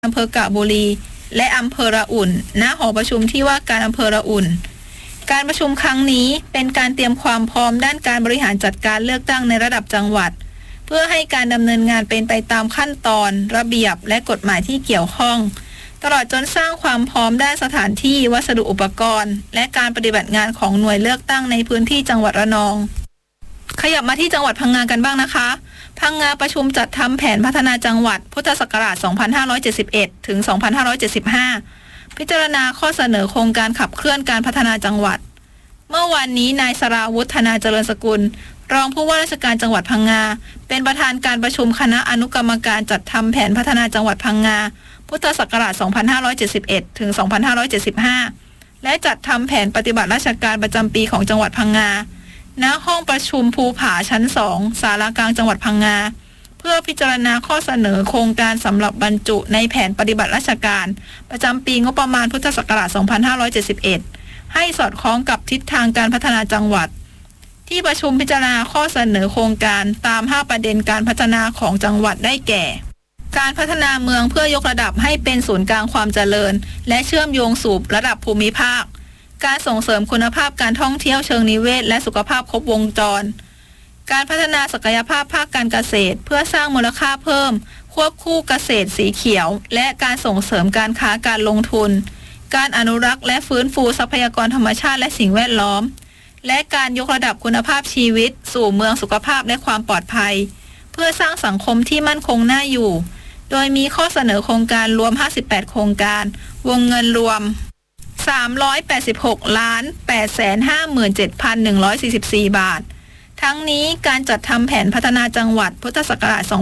อำเภอกะบุรีและอำเภอระอุ่นณหอประชุมที่ว่าการอำเภอระอุ่นการประชุมครั้งนี้เป็นการเตรียมความพร้อมด้านการบริหารจัดการเลือกตั้งในระดับจังหวัดเพื่อให้การดำเนินงานเป็นไปตามขั้นตอนระเบียบและกฎหมายที่เกี่ยวข้องตลอดจนสร้างความพร้อมด้านสถานที่วัสดุอุปกรณ์และการปฏิบัติงานของหน่วยเลือกตั้งในพื้นที่จังหวัดระนองขยับมาที่จังหวัดพังงากันบ้างนะคะพังงาประชุมจัดทำแผนพัฒนาจังหวัดพุทธศักราช 2571 ถึง 2575 พิจารณาข้อเสนอโครงการขับเคลื่อนการพัฒนาจังหวัดเมื่อวานนี้นายสราวุฒิ ธนาเจริญสกุลรองผู้ว่าราชการจังหวัดพังงาเป็นประธานการประชุมคณะอนุกรรมการจัดทำแผนพัฒนาจังหวัดพังงาพุทธศักราช 2571 ถึง 2575 และจัดทำแผนปฏิบัติราชการประจำปีของจังหวัดพังงาณห้องประชุมภูผาชั้น 2 ศาลากลางจังหวัดพังงาเพื่อพิจารณาข้อเสนอโครงการสำหรับบรรจุในแผนปฏิบัติราชการประจำปีงบประมาณพุทธศักราช 2571 ให้สอดคล้องกับทิศทางการพัฒนาจังหวัดที่ประชุมพิจารณาข้อเสนอโครงการตาม 5 ประเด็นการพัฒนาของจังหวัดได้แก่การพัฒนาเมืองเพื่อยกระดับให้เป็นศูนย์กลางความเจริญและเชื่อมโยงสู่ระดับภูมิภาคการส่งเสริมคุณภาพการท่องเที่ยวเชิงนิเวศและสุขภาพครบวงจรการพัฒนาศักยภาพภาคการเกษตรเพื่อสร้างมูลค่าเพิ่มควบคู่เกษตรสีเขียวและการส่งเสริมการค้าการลงทุนการอนุรักษ์และฟื้นฟูทรัพยากรธรรมชาติและสิ่งแวดล้อมและการยกระดับคุณภาพชีวิตสู่เมืองสุขภาพและความปลอดภัยเพื่อสร้างสังคมที่มั่นคงน่าอยู่โดยมีข้อเสนอโครงการรวม58โครงการวงเงินรวม386,857,144 บาททั้งนี้การจัดทำแผนพัฒนาจังหวัดพุทธศักราช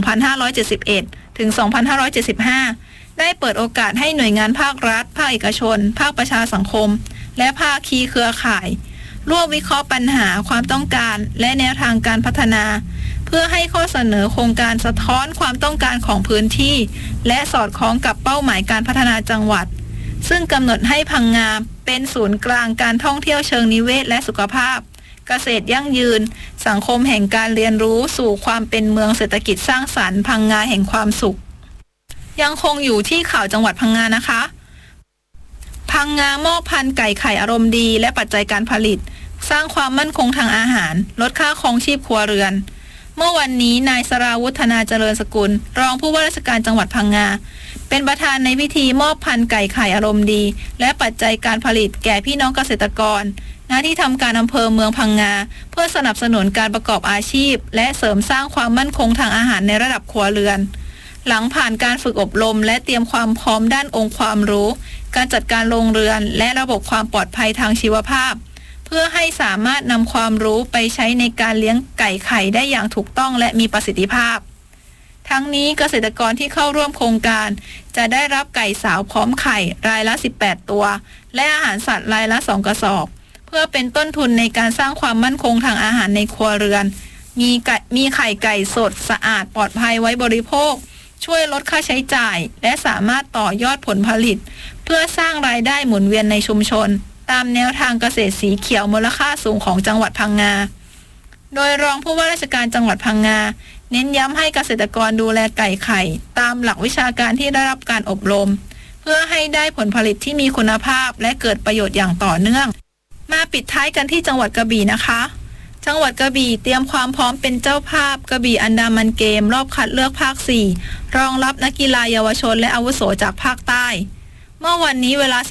2571 ถึง 2575 ได้เปิดโอกาสให้หน่วยงานภาครัฐภาคเอกชนภาคประชาสังคมและภาคีเครือข่ายร่วมวิเคราะห์ปัญหาความต้องการและแนวทางการพัฒนาเพื่อให้ข้อเสนอโครงการสะท้อนความต้องการของพื้นที่และสอดคล้องกับเป้าหมายการพัฒนาจังหวัดซึ่งกำหนดให้พังงาเป็นศูนย์กลางการท่องเที่ยวเชิงนิเวศและสุขภาพเกษตรยั่งยืนสังคมแห่งการเรียนรู้สู่ความเป็นเมืองเศรษฐกิจสร้างสรรค์พังงาแห่งความสุขยังคงอยู่ที่ข่าวจังหวัดพังงานะคะพังงามอบพันธุ์ไก่ไข่อารมณ์ดีและปัจจัยการผลิตสร้างความมั่นคงทางอาหารลดค่าครองชีพครัวเรือนเมื่อวันนี้นายสราวุฒิ ธนาเจริญสกุลรองผู้ว่าราชการจังหวัดพังงาเป็นประธานในพิธีมอบพันธุ์ไก่ไข่อารมณ์ดีและปัจจัยการผลิตแก่พี่น้องเกษตรกรณที่ทำการอำเภอเมืองพังงาเพื่อสนับสนุนการประกอบอาชีพและเสริมสร้างความมั่นคงทางอาหารในระดับครัวเรือนหลังผ่านการฝึกอบรมและเตรียมความพร้อมด้านองค์ความรู้การจัดการโรงเรือนและระบบความปลอดภัยทางชีวภาพเพื่อให้สามารถนำความรู้ไปใช้ในการเลี้ยงไก่ไข่ได้อย่างถูกต้องและมีประสิทธิภาพทั้งนี้เกษตรกรที่เข้าร่วมโครงการจะได้รับไก่สาวพร้อมไข่รายละ18ตัวและอาหารสัตว์รายละ2กระสอบเพื่อเป็นต้นทุนในการสร้างความมั่นคงทางอาหารในครัวเรือนมีไข่ไก่สดสะอาดปลอดภัยไว้บริโภคช่วยลดค่าใช้จ่ายและสามารถต่อยอดผลผลิตเพื่อสร้างรายได้หมุนเวียนในชุมชนตามแนวทางเกษตรสีเขียวมูลค่าสูงของจังหวัดพังงาโดยรองผู้ว่าราชการจังหวัดพังงาเน้นย้ำให้เกษตรกรดูแลไก่ไข่ตามหลักวิชาการที่ได้รับการอบรมเพื่อให้ได้ผลผลิตที่มีคุณภาพและเกิดประโยชน์อย่างต่อเนื่องมาปิดท้ายกันที่จังหวัดกระบี่นะคะจังหวัดกระบี่เตรียมความพร้อมเป็นเจ้าภาพกระบี่อันดามันเกมรอบคัดเลือกภาค 4รองรับนักกีฬาเยาวชนและอาวุโสจากภาคใต้เมื่อวันนี้เวลา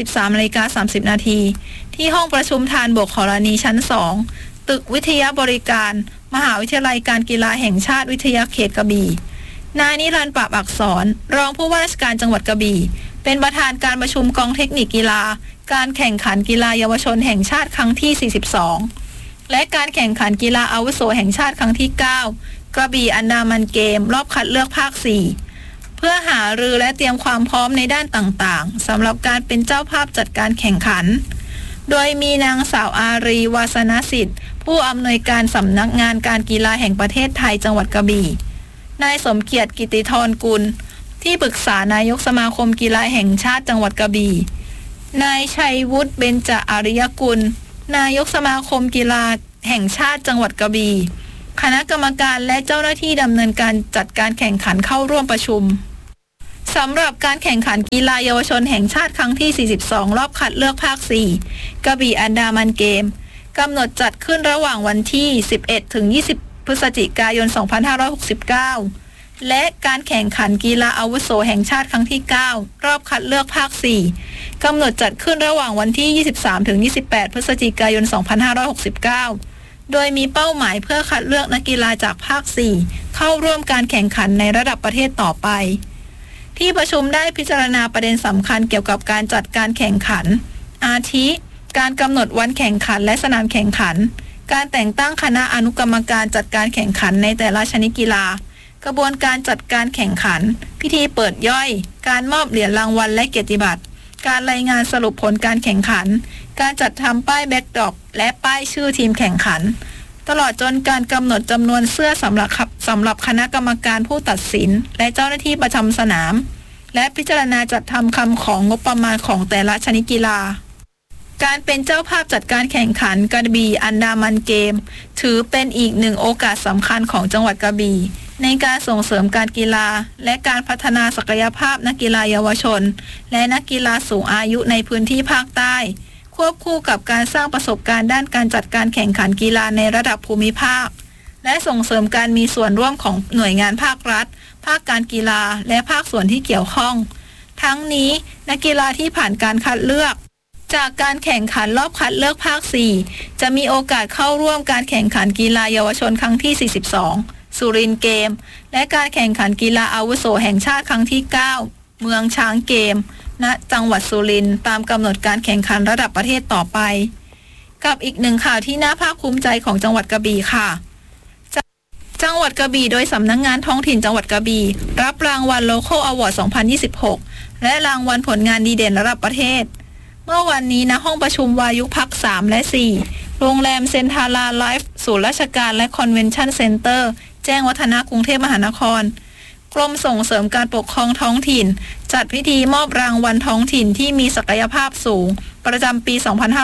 13:30 นาทีที่ห้องประชุมธารบกธรณีชั้น 2ตึกวิทยาบริการมหาวิทยาลัยการกีฬาแห่งชาติวิทยาเขตกระบี่นายนิรันดร์ ปราบอักษรรองผู้ว่าราชการจังหวัดกระบี่เป็นประธานการประชุมกองเทคนิคกีฬาการแข่งขันกีฬาเยาวชนแห่งชาติครั้งที่ 42และการแข่งขันกีฬาอาวุโสแห่งชาติครั้งที่ 9 กระบี่อันดามันเกมรอบคัดเลือกภาค 4เพื่อหารือและเตรียมความพร้อมในด้านต่างๆสำหรับการเป็นเจ้าภาพจัดการแข่งขันโดยมีนางสาวอารีวาสนสิทธิ์ผู้อำนวยการสำนักงานการกีฬาแห่งประเทศไทยจังหวัดกระบี่นายสมเกียรติกิติธรกุลที่ปรึกษานายกสมาคมกีฬาแห่งชาติจังหวัดกระบี่นายชัยวุฒิเบญจอาริยกุลนายกสมาคมกีฬาแห่งชาติจังหวัดกระบี่คณะกรรมการและเจ้าหน้าที่ดำเนินการจัดการแข่งขันเข้าร่วมประชุมสำหรับการแข่งขันกีฬาเยาวชนแห่งชาติครั้งที่ 42 รอบคัดเลือกภาค 4 กระบี่อันดามันเกมกำหนดจัดขึ้นระหว่างวันที่ 11 ถึง 20 พฤศจิกายน 2569 และการแข่งขันกีฬาอาวุโสแห่งชาติครั้งที่ 9 รอบคัดเลือกภาค 4 กำหนดจัดขึ้นระหว่างวันที่ 23 ถึง 28 พฤศจิกายน 2569 โดยมีเป้าหมายเพื่อคัดเลือกนักกีฬาจากภาค 4 เข้าร่วมการแข่งขันในระดับประเทศต่อไปที่ประชุมได้พิจารณาประเด็นสำคัญเกี่ยวกับการจัดการแข่งขันอาทิการกำหนดวันแข่งขันและสนามแข่งขันการแต่งตั้งคณะอนุกรรมการจัดการแข่งขันในแต่ละชนิดกีฬากระบวนการจัดการแข่งขันพิธีเปิดย่อยการมอบเหรียญรางวัลและเกียรติบัตรการรายงานสรุปผลการแข่งขันการจัดทำป้ายแบ็กดรอปและป้ายชื่อทีมแข่งขันตลอดจนการกำหนดจำนวนเสื้อสำหรับคณะกรรมการผู้ตัดสินและเจ้าหน้าที่ประจำสนามและพิจารณาจัดทำคำของงบประมาณของแต่ละชนิดกีฬาการเป็นเจ้าภาพจัดการแข่งขันกระบี่อันดามันเกมถือเป็นอีกหนึ่งโอกาสสำคัญของจังหวัดกระบี่ในการส่งเสริมการกีฬาและการพัฒนาศักยภาพนักกีฬาเยาวชนและนักกีฬาสูงอายุในพื้นที่ภาคใต้ควบคู่กับการสร้างประสบการณ์ด้านการจัดการแข่งขันกีฬาในระดับภูมิภาคและส่งเสริมการมีส่วนร่วมของหน่วยงานภาครัฐภาคการกีฬาและภาคส่วนที่เกี่ยวข้องทั้งนี้นักกีฬาที่ผ่านการคัดเลือกจากการแข่งขันรอบคัดเลือกภาค 4 จะมีโอกาสเข้าร่วมการแข่งขันกีฬาเยาวชนครั้งที่ 42 สุรินทร์เกมและการแข่งขันกีฬาอาวุโสแห่งชาติครั้งที่ 9 เมืองช้างเกมณจังหวัดสุรินทร์ตามกำหนดการแข่งขันระดับประเทศต่อไปกับอีกหนึ่งข่าวที่น่าภาคภูมิใจของจังหวัดกระบี่ค่ะจังหวัดกระบี่โดยสำนักงานท้องถิ่นจังหวัดกระบี่รับรางวัล Local Award 2026 และรางวัลผลงานดีเด่นระดับประเทศเมื่อวันนี้ณห้องประชุมวายุพัก 3 และ 4 โรงแรมเซ็นทาราไลฟ์ศูนย์ราชการและคอนเวนชั่นเซ็นเตอร์แจ้งวัฒนะกรุงเทพมหานครกรมส่งเสริมการปกครองท้องถิ่นจัดพิธีมอบรางวัลท้องถิ่นที่มีศักยภาพสูงประจำปี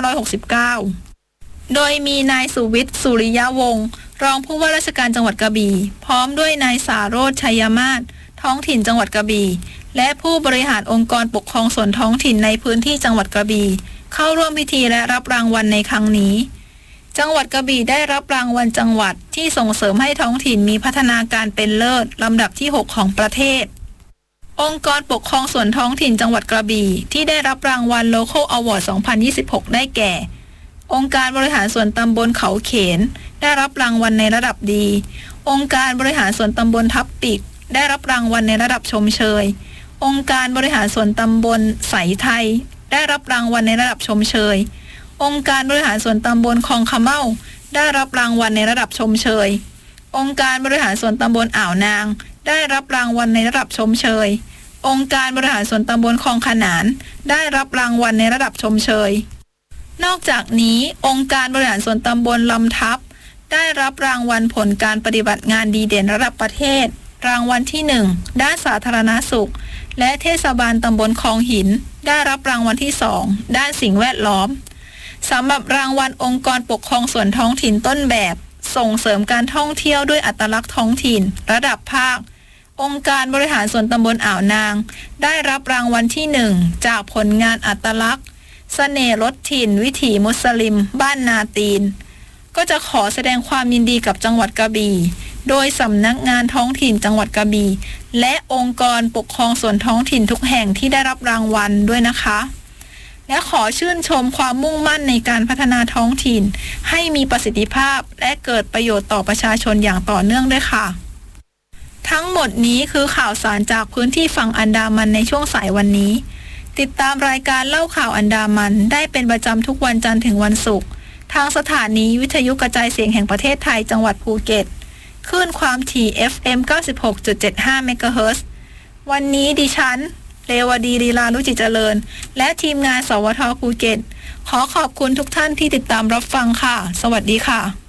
2569 โดยมีนายสุวิทย์สุริยะวงศ์รองผู้ว่าราชการจังหวัดกระบี่พร้อมด้วยนายสาโรจน์ชัยมาศท้องถิ่นจังหวัดกระบี่และผู้บริหารองค์กรปกครองส่วนท้องถิ่นในพื้นที่จังหวัดกระบี่เข้าร่วมพิธีและรับรางวัลในครั้งนี้จังหวัดกระบี่ได้รับรางวัลจังหวัดที่ส่งเสริมให้ท้องถิ่นมีพัฒนาการเป็นเลิศลำดับที่ 6 ของประเทศองค์กรปกครองส่วนท้องถิ่นจังหวัดกระบี่ที่ได้รับรางวัล Local Award 2026 ได้แก่องค์การบริหารส่วนตำบลเขาเขนได้รับรางวัลในระดับดีองค์การบริหารส่วนตำบลทับปิกได้รับรางวัลในระดับชมเชยองค์การบริหารส่วนตำบลไสไทยได้รับรางวัลในระดับชมเชยองค์การบริหารส่วนตำบลคลองขะเม่าได้รับรางวัลในระดับชมเชยองค์การบริหารส่วนตำบลอ่าวนางได้รับรางวัลในระดับชมเชยองค์การบริหารส่วนตำบลคลองขนานได้รับรางวัลในระดับชมเชยนอกจากนี้องค์การบริหารส่วนตำบลลำทับได้รับรางวัลผลการปฏิบัติงานดีเด่นระดับประเทศรางวัลที่ 1 ด้านสาธารณสุขและเทศบาลตำบลคลองหินได้รับรางวัลที่ 2 ด้านสิ่งแวดล้อมสำหรับรางวัลองค์กรปกครองส่วนท้องถิ่นต้นแบบส่งเสริมการท่องเที่ยวด้วยอัตลักษณ์ท้องถิ่นระดับภาคองค์การบริหารส่วนตำบลอ่าวนางได้รับรางวัลที่ 1 จากผลงานอัตลักษณ์เสน่ห์รสถิ่นวิถีมุสลิมบ้านนาตีนก็จะขอแสดงความยินดีกับจังหวัดกระบี่โดยสำนักงานท้องถิ่นจังหวัดกระบี่และองค์กรปกครองส่วนท้องถิ่นทุกแห่งที่ได้รับรางวัลด้วยนะคะและขอชื่นชมความมุ่งมั่นในการพัฒนาท้องถิ่นให้มีประสิทธิภาพและเกิดประโยชน์ต่อประชาชนอย่างต่อเนื่องด้วยค่ะทั้งหมดนี้คือข่าวสารจากพื้นที่ฝั่งอันดามันในช่วงสายวันนี้ติดตามรายการเล่าข่าวอันดามันได้เป็นประจำทุกวันจันทร์ถึงวันศุกร์ทางสถานีวิทยุกระจายเสียงแห่งประเทศไทยจังหวัดภูเก็ตคลื่นความถี่ FM 96.75 เมกะเฮิรตซ์วันนี้ดิฉันเรวดีลีลารุจิเจริญและทีมงานสวทภูเก็ตขอขอบคุณทุกท่านที่ติดตามรับฟังค่ะสวัสดีค่ะ